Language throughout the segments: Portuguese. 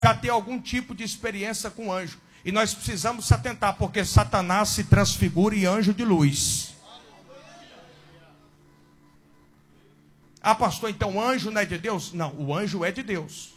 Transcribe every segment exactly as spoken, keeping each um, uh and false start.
já ter algum tipo de experiência com anjo. E nós precisamos se atentar, porque Satanás se transfigura em anjo de luz. Ah, pastor, então o anjo não é de Deus? Não, o anjo é de Deus.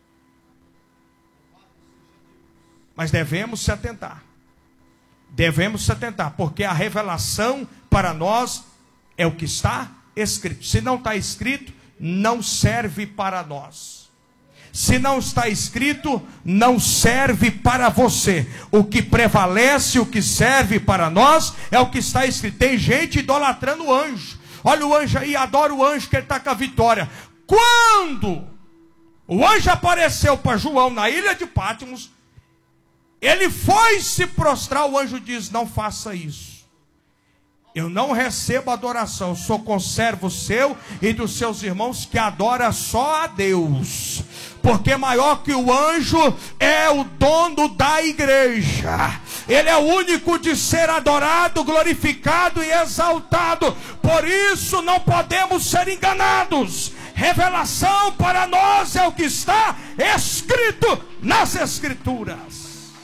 Mas devemos se atentar. Devemos se atentar, porque a revelação para nós é o que está escrito. Se não está escrito, não serve para nós. Se não está escrito, não serve para você. O que prevalece, o que serve para nós, é o que está escrito. Tem gente idolatrando o anjo. Olha o anjo aí, adora o anjo que ele está com a vitória. Quando o anjo apareceu para João na ilha de Patmos, ele foi se prostrar, o anjo diz, não faça isso. Eu não recebo adoração, eu sou conservo seu e dos seus irmãos que adora só a Deus. Porque maior que o anjo é o dono da igreja. Ele é o único de ser adorado, glorificado e exaltado. Por isso não podemos ser enganados. Revelação para nós é o que está escrito nas Escrituras.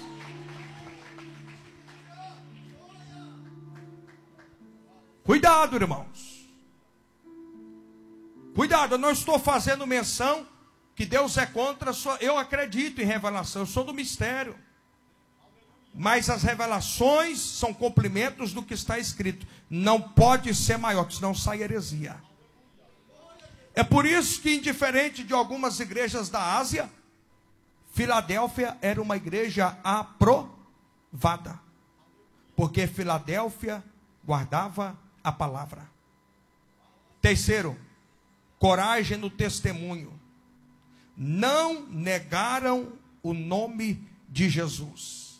Cuidado, irmãos. Cuidado, eu não estou fazendo menção que Deus é contra a sua... Eu acredito em revelação, eu sou do mistério. Mas as revelações são complementos do que está escrito. Não pode ser maior, que senão sai heresia. É por isso que, indiferente de algumas igrejas da Ásia, Filadélfia era uma igreja aprovada. Porque Filadélfia guardava a palavra. Terceiro, coragem no testemunho. Não negaram o nome de Jesus.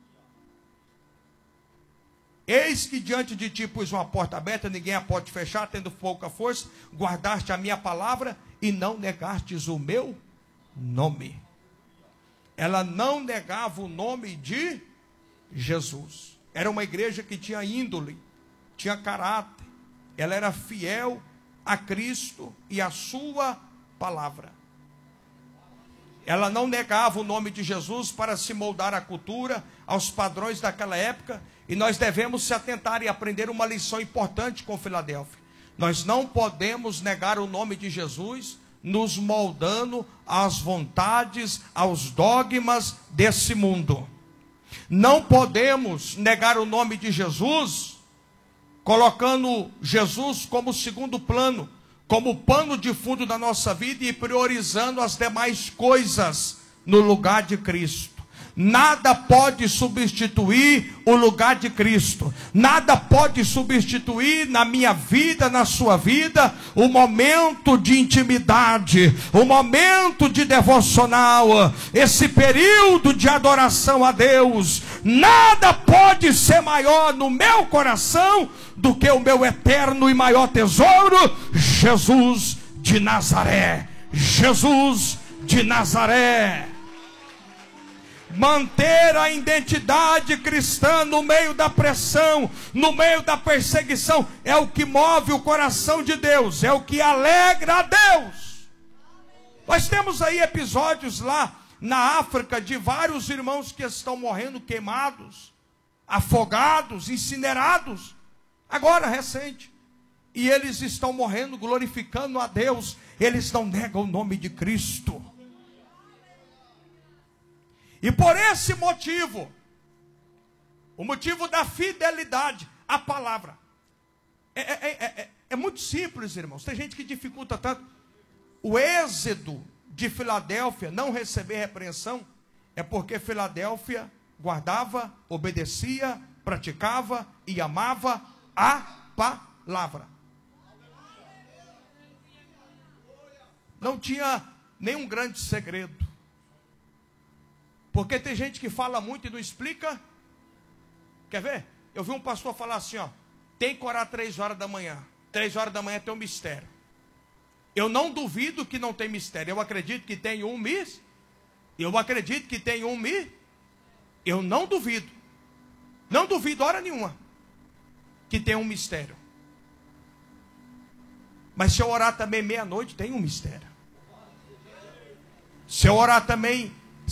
Eis que diante de ti pus uma porta aberta, ninguém a pode fechar, tendo pouca força, guardaste a minha palavra e não negastes o meu nome. Ela não negava o nome de Jesus. Era uma igreja que tinha índole, tinha caráter. Ela era fiel a Cristo e a sua palavra. Ela não negava o nome de Jesus para se moldar à cultura, aos padrões daquela época. E nós devemos se atentar e aprender uma lição importante com Filadélfia. Nós não podemos negar o nome de Jesus, nos moldando às vontades, aos dogmas desse mundo. Não podemos negar o nome de Jesus, colocando Jesus como segundo plano, como pano de fundo da nossa vida e priorizando as demais coisas no lugar de Cristo. Nada pode substituir o lugar de Cristo. Nada pode substituir na minha vida, na sua vida, o momento de intimidade, o momento de devocional, esse período de adoração a Deus. Nada pode ser maior no meu coração do que o meu eterno e maior tesouro, Jesus de Nazaré. Jesus de Nazaré. Manter a identidade cristã no meio da pressão, no meio da perseguição, é o que move o coração de Deus, é o que alegra a Deus. Nós temos aí episódios lá na África de vários irmãos que estão morrendo queimados, afogados, incinerados, agora recente. E eles estão morrendo glorificando a Deus, eles não negam o nome de Cristo. E por esse motivo, o motivo da fidelidade à palavra, é, é, é, é, é muito simples, irmãos. Tem gente que dificulta tanto. O êxodo de Filadélfia não receber repreensão é porque Filadélfia guardava, obedecia, praticava e amava a palavra. Não tinha nenhum grande segredo. Porque tem gente que fala muito e não explica. Quer ver? Eu vi um pastor falar assim, ó, tem que orar três horas da manhã. Três horas da manhã tem um mistério. Eu não duvido que não tem mistério. Eu acredito que tem um mis. Eu acredito que tem um mi. Eu não duvido. Não duvido hora nenhuma que tem um mistério. Mas se eu orar também meia-noite, tem um mistério. Se eu orar também